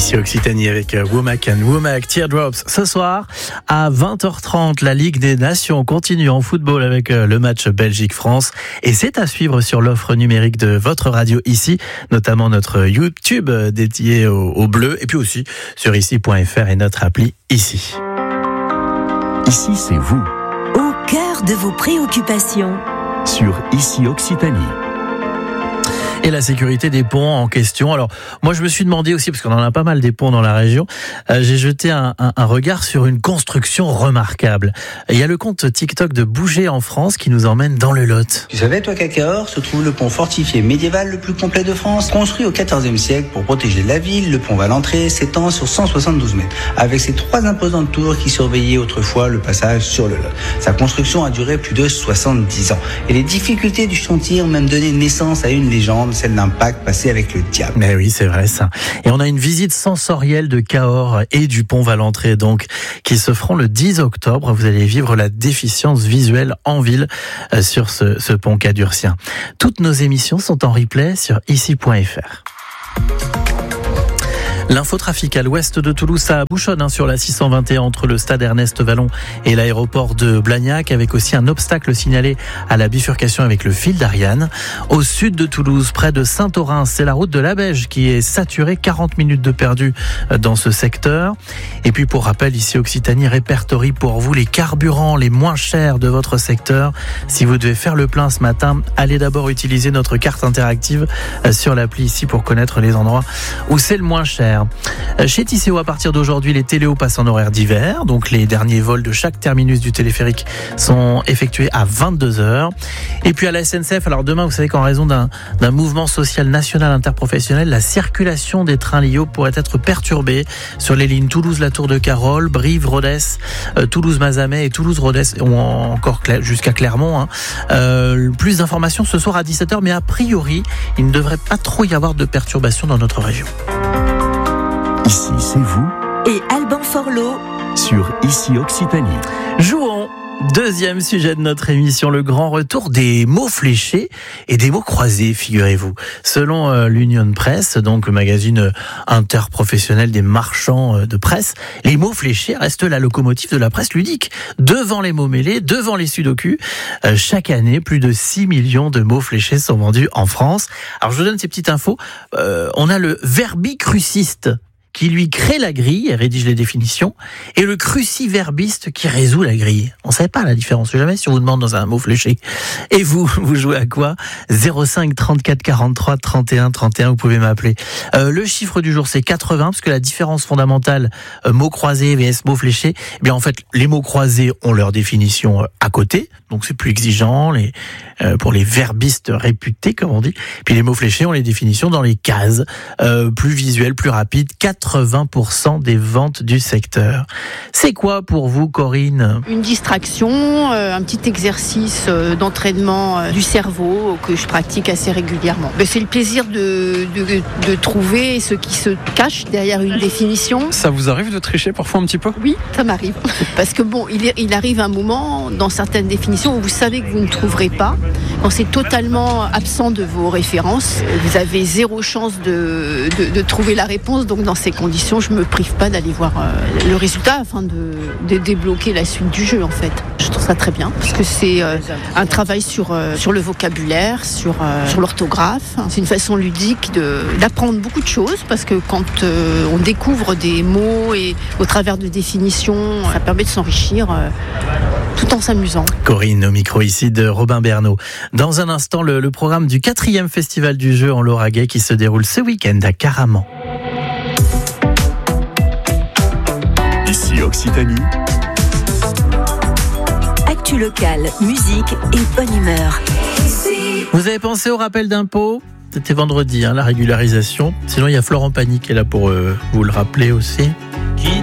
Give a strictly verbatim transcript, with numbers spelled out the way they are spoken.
Ici Occitanie avec Womack and Womack Teardrops. Ce soir, à vingt heures trente, la Ligue des Nations continue en football avec le match Belgique-France. Et c'est à suivre sur l'offre numérique de votre radio ici, notamment notre YouTube dédié au, au bleu, et puis aussi sur ici point f r et notre appli ici. Ici, c'est vous. Au cœur de vos préoccupations. Sur Ici Occitanie. Et la sécurité des ponts en question. Alors, moi, je me suis demandé aussi, parce qu'on en a pas mal des ponts dans la région, euh, j'ai jeté un, un, un regard sur une construction remarquable. Il y a le compte TikTok de Bouger en France qui nous emmène dans le Lot. Tu savais, toi, qu'à Cahors se trouve le pont fortifié médiéval le plus complet de France, construit au quatorzième siècle pour protéger la ville. Le pont Valentré s'étend sur cent soixante-douze mètres, avec ses trois imposantes tours qui surveillaient autrefois le passage sur le Lot. Sa construction a duré plus de soixante-dix ans. Et les difficultés du chantier ont même donné naissance à une légende, celle d'un pacte passé avec le diable. Mais oui, c'est vrai ça. Et on a une visite sensorielle de Cahors et du pont Valentré, donc, qui se feront le dix octobre. Vous allez vivre la déficience visuelle en ville euh, sur ce, ce pont cadurcien. Toutes nos émissions sont en replay sur ici point f r. L'infotrafic à l'ouest de Toulouse, ça bouchonne hein, sur la six cent vingt et un entre le stade Ernest Vallon et l'aéroport de Blagnac, avec aussi un obstacle signalé à la bifurcation avec le fil d'Ariane. Au sud de Toulouse, près de Saint-Orens, c'est la route de la Beige qui est saturée, quarante minutes de perdu dans ce secteur. Et puis pour rappel, ici Occitanie répertorie pour vous les carburants les moins chers de votre secteur. Si vous devez faire le plein ce matin, allez d'abord utiliser notre carte interactive sur l'appli ici pour connaître les endroits où c'est le moins cher. Chez Tisséo, à partir d'aujourd'hui, les téléos passent en horaire d'hiver. Donc les derniers vols de chaque terminus du téléphérique sont effectués à vingt-deux heures. Et puis à la S N C F, alors demain, vous savez qu'en raison d'un, d'un mouvement social national interprofessionnel, la circulation des trains L I O pourrait être perturbée sur les lignes Toulouse-La Tour de Carol, Brive-Rodez, euh, Toulouse-Mazamet et Toulouse-Rodez, ou encore jusqu'à Clermont. Hein. Euh, plus d'informations ce soir à dix-sept heures, mais a priori, il ne devrait pas trop y avoir de perturbations dans notre région. Ici, c'est vous. Et Alban Forlot. Sur Ici Occitanie. Jouons. Deuxième sujet de notre émission, le grand retour des mots fléchés et des mots croisés, figurez-vous. Selon euh, l'Union Press, donc le magazine interprofessionnel des marchands euh, de presse, les mots fléchés restent la locomotive de la presse ludique. Devant les mots mêlés, devant les sudoku, euh, chaque année, plus de six millions de mots fléchés sont vendus en France. Alors je vous donne ces petites infos. Euh, on a le verbicruciste qui lui crée la grille et rédige les définitions, et le cruciverbiste qui résout la grille. On ne savait pas la différence, jamais si on vous demande dans un mot fléché. Et vous, vous jouez à quoi ? zéro cinq trente-quatre quarante-trois trente et un trente et un, vous pouvez m'appeler. Euh, le chiffre du jour, c'est quatre-vingts, parce que la différence fondamentale, euh, mots croisés vs mots fléchés, eh bien en fait, les mots croisés ont leur définition euh, à côté, donc c'est plus exigeant les, euh, pour les verbistes réputés, comme on dit. Puis les mots fléchés ont les définitions dans les cases, euh, plus visuelles, plus rapides, quatre-vingts pour cent des ventes du secteur. C'est quoi pour vous, Corinne ? Une distraction, euh, un petit exercice euh, d'entraînement euh, du cerveau que je pratique assez régulièrement. Ben, c'est le plaisir de, de, de trouver ce qui se cache derrière une définition. Ça vous arrive de tricher parfois un petit peu ? Oui, ça m'arrive. Parce que bon, il, est, il arrive un moment dans certaines définitions où vous savez que vous ne trouverez pas. Quand c'est totalement absent de vos références, vous avez zéro chance de, de, de trouver la réponse. Donc dans ces conditions, je me prive pas d'aller voir euh, le résultat afin de, de débloquer la suite du jeu en fait. Je trouve ça très bien parce que c'est euh, un travail sur, euh, sur le vocabulaire, sur, euh, sur l'orthographe. C'est une façon ludique de, d'apprendre beaucoup de choses parce que quand euh, on découvre des mots et au travers de définitions, ça permet de s'enrichir euh, tout en s'amusant. Corinne au micro ici de Robin Bernot. Dans un instant, le, le programme du quatrième festival du jeu en Lauragais qui se déroule ce week-end à Caraman. Ici Occitanie. Actu locale, musique et bonne humeur. Vous avez pensé au rappel d'impôt ? C'était vendredi, hein, la régularisation. Sinon, il y a Florent Pagny qui est là pour euh, vous le rappeler aussi.